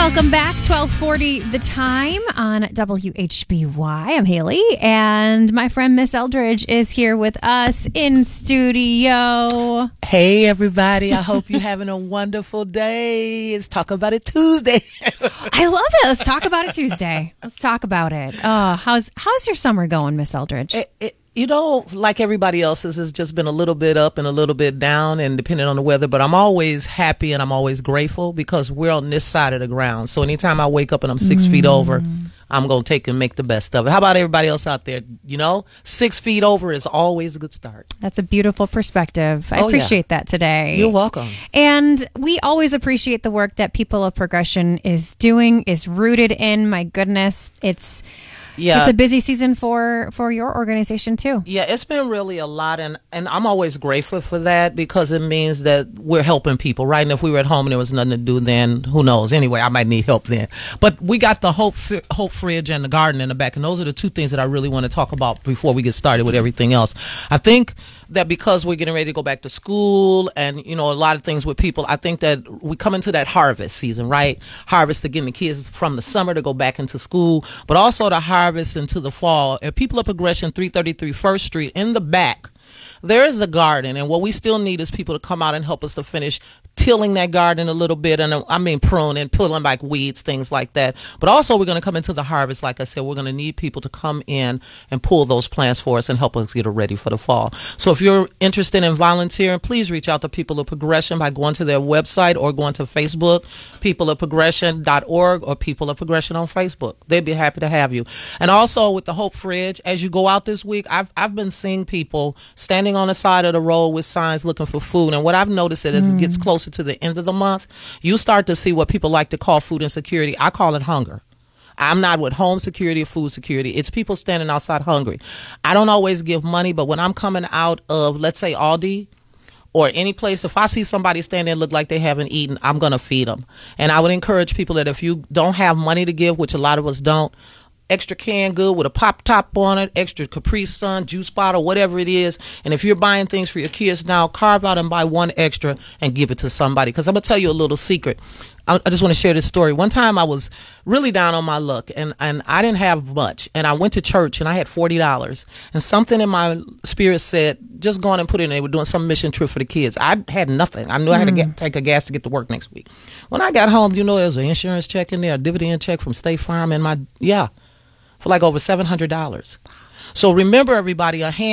Welcome back. 1240 the time on WHBY. I'm Haley, and my friend Miss Eldridge is here with us in studio. Hey, everybody. I hope you're having a wonderful day. It's Talk About It Tuesday. I love it. Let's talk about it Tuesday. Let's talk about it. How's your summer going, Miss Eldridge? Like everybody else's, it's just been a little bit up and a little bit down, and depending on the weather. But I'm always happy and I'm always grateful because we're on this side of the ground. So anytime I wake up and I'm 6 feet over, I'm going to take and make the best of it. How about everybody else out there? 6 feet over is always a good start. That's a beautiful perspective. I appreciate that today. You're welcome. And we always appreciate the work that People of Progression is doing, is rooted in. My goodness, it's a busy season for your organization too. Yeah, it's been really a lot, and I'm always grateful for that because it means that we're helping people, right? And if we were at home and there was nothing to do, then who knows? Anyway, I might need help then. But we got the Hope Fridge and the garden in the back, and those are the two things that I really want to talk about before we get started with everything else. I think that because we're getting ready to go back to school and, a lot of things with people, I think that we come into that harvest season, right? Harvest to getting the kids from the summer to go back into school, but also the harvest into the fall. At People of Progression, 333 First Street, in the back, there is a garden, and what we still need is people to come out and help us to finish tilling that garden a little bit, and pruning, pulling like weeds, things like that. But also we're going to come into the harvest. Like I said, we're going to need people to come in and pull those plants for us and help us get ready for the fall. So if you're interested in volunteering, please reach out to People of Progression by going to their website or going to Facebook, peopleofprogression.org, or People of Progression on Facebook. They'd be happy to have you. And also with the Hope Fridge, as you go out this week, I've been seeing people standing on the side of the road with signs looking for food. And what I've noticed is as it gets closer to the end of the month, you start to see what people like to call food insecurity. I call it hunger. I'm not with home security or food security. It's people standing outside hungry. I don't always give money, but when I'm coming out of, let's say, Aldi or any place, if I see somebody standing and look like they haven't eaten, I'm going to feed them. And I would encourage people that if you don't have money to give, which a lot of us don't, extra canned good with a pop top on it, extra Capri Sun, juice bottle, whatever it is. And if you're buying things for your kids now, carve out and buy one extra and give it to somebody. Because I'm going to tell you a little secret. I just want to share this story. One time I was really down on my luck and I didn't have much. And I went to church and I had $40. And something in my spirit said, just go on and put it in. They were doing some mission trip for the kids. I had nothing. I knew I had to take a gas to get to work next week. When I got home, there was an insurance check in there, a dividend check from State Farm, and for like over $700. So remember, everybody, a hand